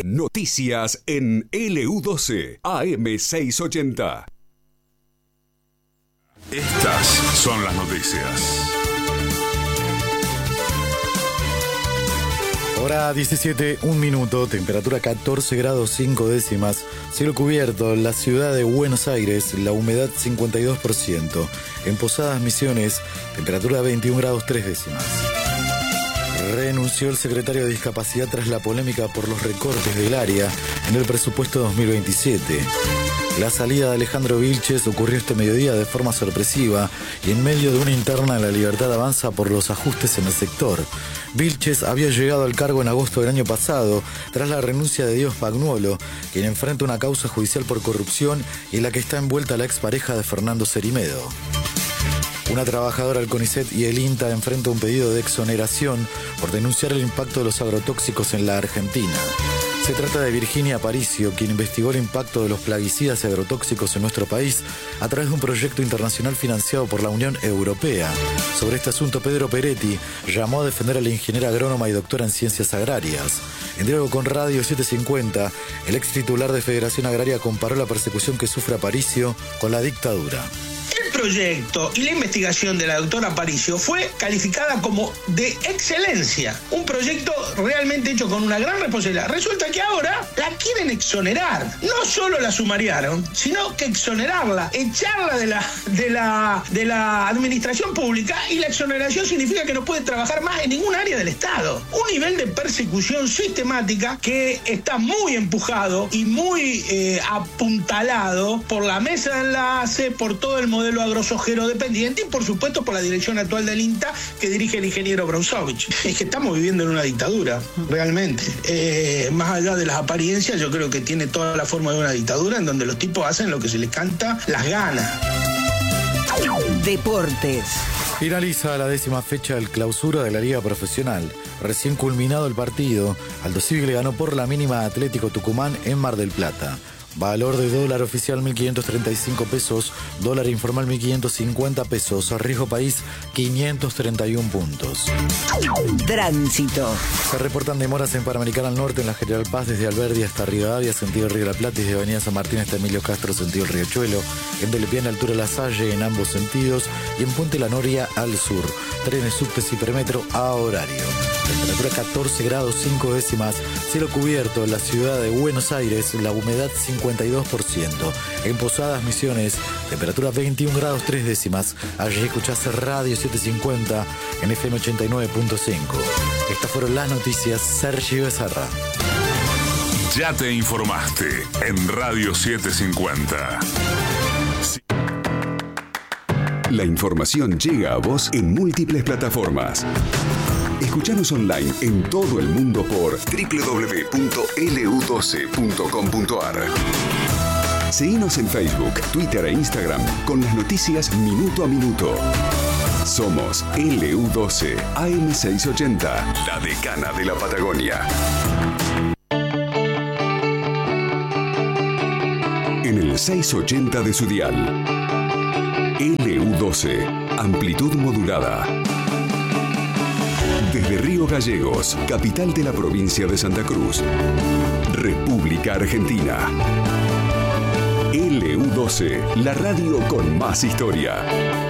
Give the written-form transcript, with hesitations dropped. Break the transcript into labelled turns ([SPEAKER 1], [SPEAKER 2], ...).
[SPEAKER 1] Noticias en LU12 AM680.
[SPEAKER 2] Estas son las noticias.
[SPEAKER 3] Hora 17, 1 minuto, temperatura 14 grados 5 décimas, cielo cubierto, la ciudad de Buenos Aires, la humedad 52%. En Posadas Misiones, temperatura 21 grados 3 décimas. Renunció el secretario de Discapacidad tras la polémica por los recortes del área en el presupuesto 2027. La salida de Alejandro Vilches ocurrió este mediodía de forma sorpresiva y en medio de una interna La Libertad Avanza por los ajustes en el sector. Vilches había llegado al cargo en agosto del año pasado tras la renuncia de Diego Spagnuolo, quien enfrenta una causa judicial por corrupción y en la que está envuelta la expareja de Fernando Cerimedo. Una trabajadora del CONICET y el INTA enfrenta un pedido de exoneración por denunciar el impacto de los agrotóxicos en la Argentina. Se trata de Virginia Aparicio, quien investigó el impacto de los plaguicidas y agrotóxicos en nuestro país a través de un proyecto internacional financiado por la Unión Europea. Sobre este asunto, Pedro Peretti llamó a defender a la ingeniera agrónoma y doctora en ciencias agrarias. En diálogo con Radio 750, el ex titular de Federación Agraria comparó la persecución que sufre Aparicio con la dictadura.
[SPEAKER 4] El proyecto y la investigación de la doctora Aparicio fue calificada como de excelencia. Un proyecto realmente hecho con una gran responsabilidad. Resulta que ahora la quieren exonerar. No solo la sumariaron, sino que exonerarla, echarla de la administración pública, y la exoneración significa que no puede trabajar más en ningún área del Estado. Un nivel de persecución sistemática que está muy empujado y muy apuntalado por la mesa de enlace, por todo el modelo agrosojero dependiente y por supuesto por la dirección actual del INTA que dirige el ingeniero Bronsovich. Es que estamos viviendo en una dictadura, realmente. Más allá de las apariencias, yo creo que tiene toda la forma de una dictadura en donde los tipos hacen lo que se les canta las ganas.
[SPEAKER 5] Deportes.
[SPEAKER 3] Finaliza la 10ª fecha del clausura de la Liga Profesional. Recién culminado el partido, Aldo Civi le ganó por la mínima a Atlético Tucumán en Mar del Plata. Valor de dólar oficial 1.535 pesos, dólar informal 1.550 pesos, riesgo país 531 puntos.
[SPEAKER 5] Tránsito.
[SPEAKER 3] Se reportan demoras en Panamericana al Norte, en la General Paz desde Alberdi hasta Rivadavia, sentido Río de la Plata, y desde Avenida San Martín hasta Emilio Castro, sentido Riachuelo, en Delepiane, altura de La Salle, en ambos sentidos, y en Puente La Noria al sur. Trenes, subtes y premetro a horario. Temperatura 14 grados 5 décimas, cielo cubierto en la ciudad de Buenos Aires, la humedad 52%. En Posadas Misiones, temperatura 21 grados 3 décimas. Allí escuchás Radio 750 en FM 89.5. Estas fueron las noticias. Sergio Becerra.
[SPEAKER 2] Ya te informaste en Radio 750.
[SPEAKER 1] La información llega a vos en múltiples plataformas. Escuchanos online en todo el mundo por www.lu12.com.ar. Seguinos en Facebook, Twitter e Instagram con las noticias minuto a minuto. Somos LU12 AM680, la decana de la Patagonia. En el 680 de su dial. LU12, amplitud modulada. Desde Río Gallegos, capital de la provincia de Santa Cruz, República Argentina. LU12, la radio con más historia.